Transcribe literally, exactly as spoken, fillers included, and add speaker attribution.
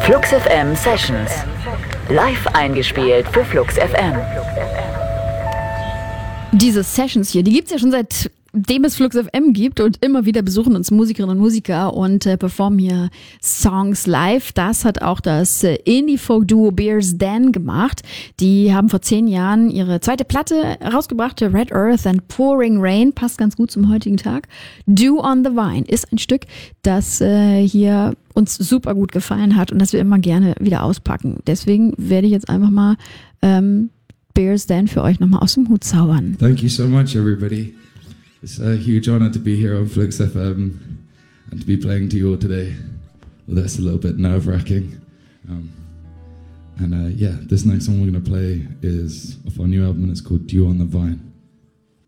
Speaker 1: Flux F M Sessions. Live eingespielt für Flux F M.
Speaker 2: Diese Sessions hier, die gibt es ja schon seitdem es Flux F M gibt und immer wieder besuchen uns Musikerinnen und Musiker und äh, performen hier Songs live. Das hat auch das äh, Indie-Folk-Duo Beers Den gemacht. Die haben vor zehn Jahren ihre zweite Platte rausgebracht, Red Earth and Pouring Rain, passt ganz gut zum heutigen Tag. Dew on the Vine ist ein Stück, das äh, hier uns super gut gefallen hat und das wir immer gerne wieder auspacken. Deswegen werde ich jetzt einfach mal ähm, Beers Den für euch nochmal aus dem Hut zaubern.
Speaker 3: Thank you so much, everybody. It's a huge honor to be here on Flux F M and to be playing to you all today. Well, that's a little bit nerve-wracking. Um, and uh, yeah, this next song we're going to play is off our new album and it's called Dew on the Vine.